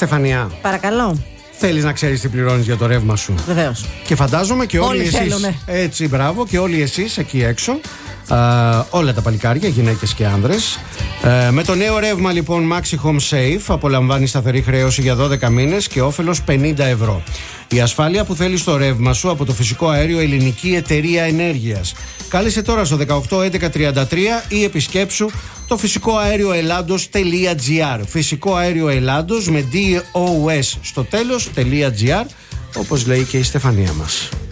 Στεφανία. Παρακαλώ. Θέλεις να ξέρεις τι πληρώνεις για το ρεύμα σου? Βεβαίως. Και φαντάζομαι και όλοι εσείς. Θέλουμε. Έτσι, μπράβο, και όλοι εσείς εκεί έξω. Όλα τα παλικάρια, γυναίκες και άνδρες. Με το νέο ρεύμα λοιπόν Maxi Home Safe απολαμβάνει σταθερή χρέωση για 12 μήνες και όφελος 50 ευρώ. Η ασφάλεια που θέλεις στο ρεύμα σου από το φυσικό αέριο Ελληνική Εταιρεία Ενέργειας. Κάλεσε τώρα στο 181133 ή επισκέψου το φυσικοαέρioελλάντος.gr. Φυσικό αέριο Ελλάντος με DOS στο τέλος.gr, όπως λέει και η Στεφανία μας.